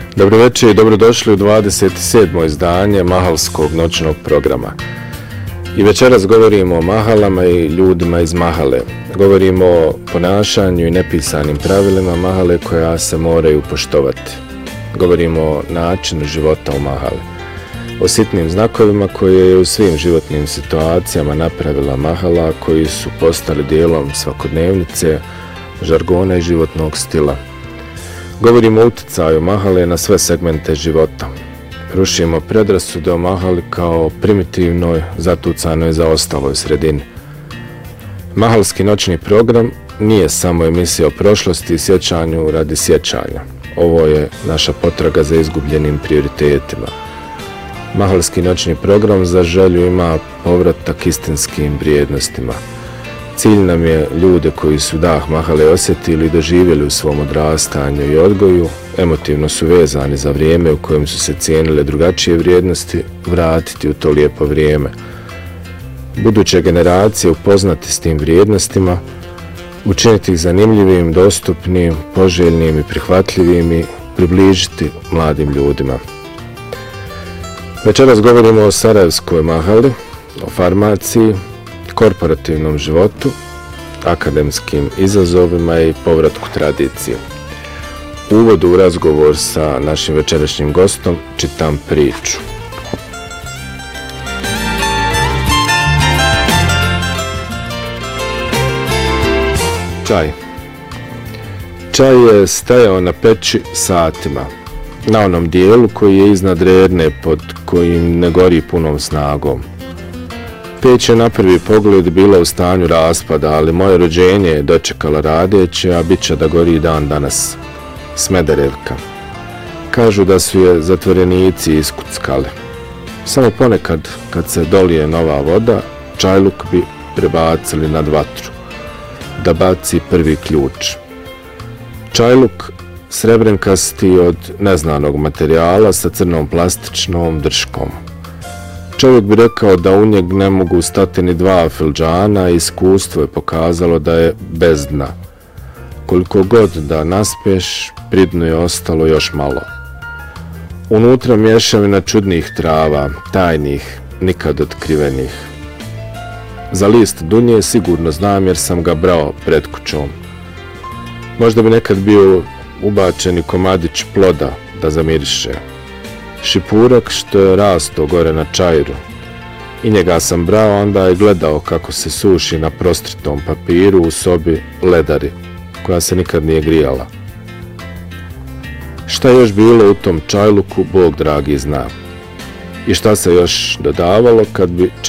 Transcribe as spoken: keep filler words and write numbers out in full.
Dobro večer i dobrodošli u dvadeset sedmo izdanje Mahalskog noćnog programa. I večeras govorimo o mahalama i ljudima iz mahale. Govorimo o ponašanju i nepisanim pravilima mahale koja se moraju poštovati. Govorimo o načinu života u mahali. O sitnim znakovima koje je u svim životnim situacijama napravila mahala, koji su postali dijelom svakodnevnice, žargona i životnog stila. Govorimo o utjecaju mahale na sve segmente života. Rušimo predrasude o mahali kao primitivnoj, zatucanoj, zaostaloj sredini. Mahalski noćni program nije samo emisija o prošlosti i sjećanju radi sjećanja. Ovo je naša potraga za izgubljenim prioritetima. Mahalski noćni program za želju ima povratak istinskim vrijednostima. Cilj nam je ljude koji su dah mahale osjetili i doživjeli u svom odrastanju i odgoju, emotivno su vezani za vrijeme u kojem su se cijenile drugačije vrijednosti, vratiti u to lijepo vrijeme. Buduće generacije upoznati s tim vrijednostima, učiniti ih zanimljivim, dostupnim, poželjnim i prihvatljivim i približiti mladim ljudima. Večeras govorimo o Sarajevskoj mahali, o farmaciji, korporativnom životu, akademskim izazovima i povratku tradicije. U uvodu u razgovor sa našim večerašnjim gostom čitam priču. Čaj. Čaj je stajao na peći satima, na onom dijelu koji je iznad rerne pod kojim ne gori punom snagom. Peć je na prvi pogled bila u stanju raspada, ali moje rođenje je dočekala radeće, a bit će da gori dan danas. Smederevka. Kažu da su je zatvorenici iskuckali. Samo ponekad, kad se dolije nova voda, čajluk bi prebacili nad vatru, da baci prvi ključ. Čajluk srebrenkasti od neznanog materijala sa crnom plastičnom drškom. Čovjek bi rekao da u njeg ne mogu stati ni dva filđana i iskustvo je pokazalo da je bez dna. Koliko god da naspeš, pri dnu je ostalo još malo. Unutra mješavina čudnih trava, tajnih, nikad otkrivenih. Za list dunje sigurno znam jer sam ga brao pred kućom. Možda bi nekad bio ubačeni komadić ploda da zamiriše. Šipurak što je rasto gore na čajru. I njega sam brao, onda je gledao kako se suši na prostritom papiru u sobi ledari, koja se nikad nije grijala. Šta je još bilo u tom čajluku, Bog dragi zna. I šta se još dodavalo kad bi